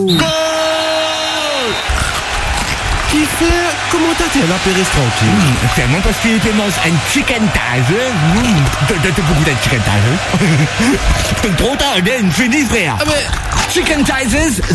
Goal! Qui fait commentateur la Pérez tranquille. Seulement parce qu'il mange un chicken tage. T'as beaucoup de chicken tage. Trop tard, Ben, fini frère. Ah mais... Chicken Tizes,